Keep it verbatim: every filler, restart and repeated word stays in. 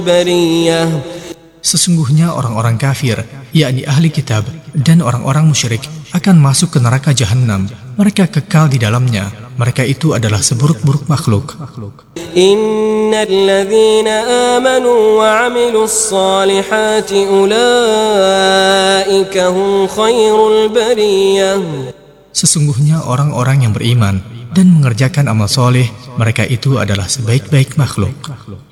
البرية. Sesungguhnya orang-orang kafir, yakni ahli kitab dan orang-orang musyrik, akan masuk ke neraka jahanam. Mereka kekal di dalamnya. Mereka itu adalah seburuk-buruk makhluk. Innal ladzina amanu wa 'amilus salihati ulaika hum khairul bariyah. Sesungguhnya orang-orang yang beriman dan mengerjakan amal soleh, mereka itu adalah sebaik-baik makhluk.